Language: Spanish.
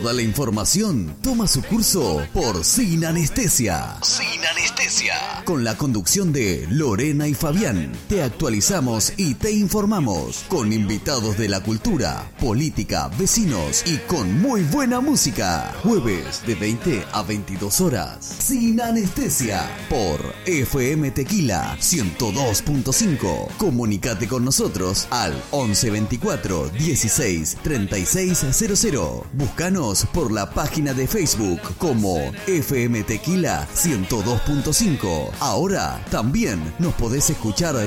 Toda la información toma su curso por Sin Anestesia. Sin Anestesia. Con la conducción de Lorena y Fabián. Te actualizamos y te informamos. Con invitados de la cultura, política, vecinos y con muy buena música. Jueves de 20 a 22 horas. Sin Anestesia. Por FM Tequila 102.5. Comunícate con nosotros al 11 24 16 36 00. Búscanos por la página de Facebook como FM Tequila 102.5. Ahora también nos podés escuchar